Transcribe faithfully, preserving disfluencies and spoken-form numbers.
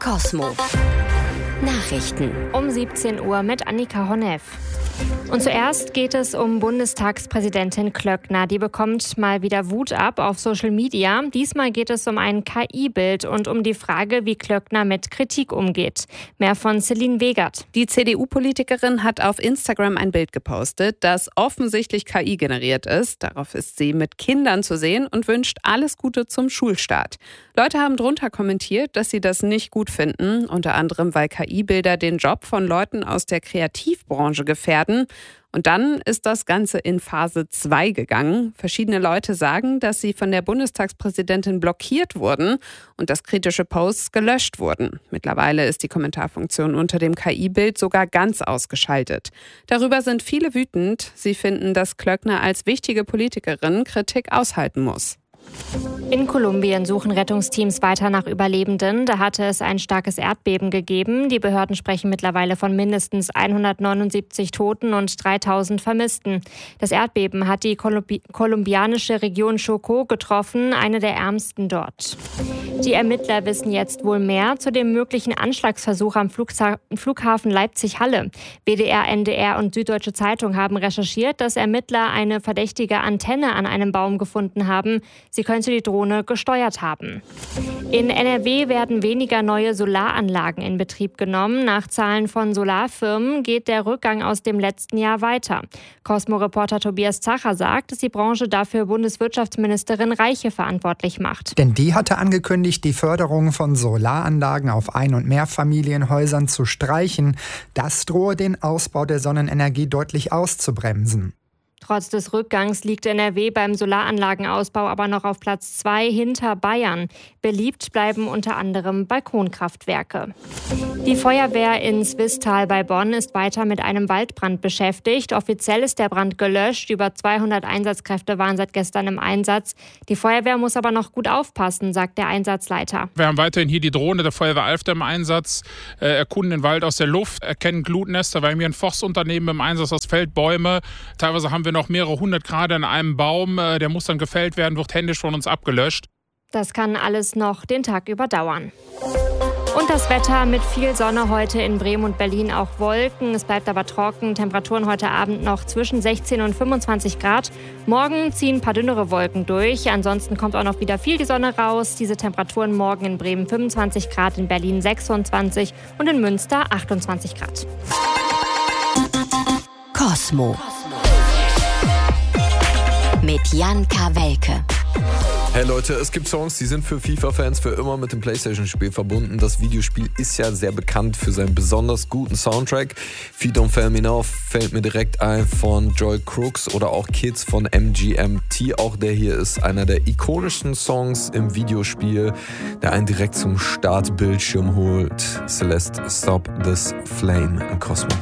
Kosmo Nachrichten um siebzehn Uhr mit Annika Honneff. Und zuerst geht es um Bundestagspräsidentin Klöckner. Die bekommt mal wieder Wut ab auf Social Media. Diesmal geht es um ein K I-Bild und um die Frage, wie Klöckner mit Kritik umgeht. Mehr von Celine Wegert. Die C D U-Politikerin hat auf Instagram ein Bild gepostet, das offensichtlich K I generiert ist. Darauf ist sie mit Kindern zu sehen und wünscht alles Gute zum Schulstart. Leute haben drunter kommentiert, dass sie das nicht gut finden, unter anderem, weil K I-Bilder den Job von Leuten aus der Kreativbranche gefährden. Und dann ist das Ganze in Phase zwei gegangen. Verschiedene Leute sagen, dass sie von der Bundestagspräsidentin blockiert wurden und dass kritische Posts gelöscht wurden. Mittlerweile ist die Kommentarfunktion unter dem K I-Bild sogar ganz ausgeschaltet. Darüber sind viele wütend. Sie finden, dass Klöckner als wichtige Politikerin Kritik aushalten muss. In Kolumbien suchen Rettungsteams weiter nach Überlebenden. Da hatte es ein starkes Erdbeben gegeben. Die Behörden sprechen mittlerweile von mindestens hundertneunundsiebzig Toten und dreitausend Vermissten. Das Erdbeben hat die Kolumbi- kolumbianische Region Chocó getroffen, eine der ärmsten dort. Die Ermittler wissen jetzt wohl mehr zu dem möglichen Anschlagsversuch am Flugza- Flughafen Leipzig-Halle. W D R, N D R und Süddeutsche Zeitung haben recherchiert, dass Ermittler eine verdächtige Antenne an einem Baum gefunden haben. Sie könnte die Drohne gesteuert haben. In N R W werden weniger neue Solaranlagen in Betrieb genommen. Nach Zahlen von Solarfirmen geht der Rückgang aus dem letzten Jahr weiter. Cosmo-Reporter Tobias Zacher sagt, dass die Branche dafür Bundeswirtschaftsministerin Reiche verantwortlich macht. Denn die hatte angekündigt, die Förderung von Solaranlagen auf Ein- und Mehrfamilienhäusern zu streichen. Das drohe den Ausbau der Sonnenenergie deutlich auszubremsen. Trotz des Rückgangs liegt N R W beim Solaranlagenausbau aber noch auf Platz zwei hinter Bayern. Beliebt bleiben unter anderem Balkonkraftwerke. Die Feuerwehr in Swisttal bei Bonn ist weiter mit einem Waldbrand beschäftigt. Offiziell ist der Brand gelöscht. Über zweihundert Einsatzkräfte waren seit gestern im Einsatz. Die Feuerwehr muss aber noch gut aufpassen, sagt der Einsatzleiter. Wir haben weiterhin hier die Drohne der Feuerwehr Alfter im Einsatz, äh, erkunden den Wald aus der Luft, erkennen Glutnester. Wir haben hier ein Forstunternehmen im Einsatz, das fällt Bäume. Teilweise haben wir noch mehrere hundert Grad an einem Baum. Der muss dann gefällt werden, wird händisch von uns abgelöscht. Das kann alles noch den Tag über dauern. Und das Wetter mit viel Sonne heute in Bremen und Berlin, auch Wolken. Es bleibt aber trocken. Temperaturen heute Abend noch zwischen sechzehn und fünfundzwanzig Grad. Morgen ziehen ein paar dünnere Wolken durch. Ansonsten kommt auch noch wieder viel die Sonne raus. Diese Temperaturen morgen in Bremen fünfundzwanzig Grad, in Berlin sechsundzwanzig und in Münster achtundzwanzig Grad. Kosmo mit Jan Kawelke. Hey Leute, es gibt Songs, die sind für FIFA-Fans für immer mit dem PlayStation-Spiel verbunden. Das Videospiel ist ja sehr bekannt für seinen besonders guten Soundtrack. Feed Don't Fail Me Now fällt mir direkt ein von Joy Crooks oder auch Kids von M G M T. Auch der hier ist einer der ikonischsten Songs im Videospiel, der einen direkt zum Startbildschirm holt. Celeste, Stop This Flame in Cosmo.